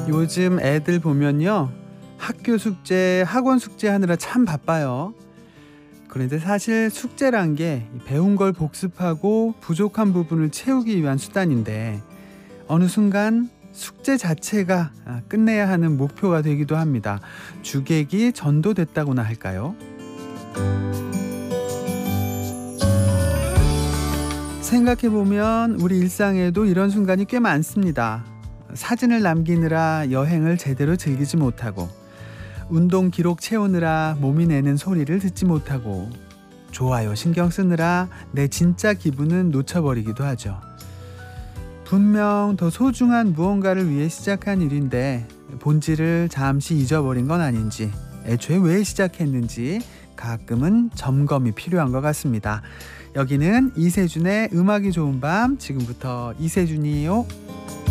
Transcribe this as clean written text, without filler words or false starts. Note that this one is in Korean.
요즘 애들 보면요. 학교 숙제, 학원 숙제 하느라 참 바빠요. 그런데 사실 숙제란 게 배운 걸 복습하고 부족한 부분을 채우기 위한 수단인데 어느 순간 숙제 자체가 끝내야 하는 목표가 되기도 합니다. 주객이 전도됐다고나 할까요? 생각해보면 우리 일상에도 이런 순간이 꽤 많습니다. 사진을 남기느라 여행을 제대로 즐기지 못하고, 운동 기록 채우느라 몸이 내는 소리를 듣지 못하고, 좋아요 신경 쓰느라 내 진짜 기분은 놓쳐버리기도 하죠. 분명 더 소중한 무언가를 위해 시작한 일인데 본질을 잠시 잊어버린 건 아닌지, 애초에 왜 시작했는지 가끔은 점검이 필요한 것 같습니다. 여기는 이세준의 음악이 좋은 밤, 지금부터 이세준이에요.